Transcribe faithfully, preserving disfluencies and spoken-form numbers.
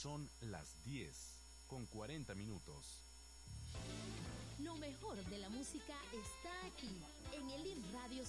Son las diez con cuarenta minutos. Lo mejor de la música está aquí, en el I M Radio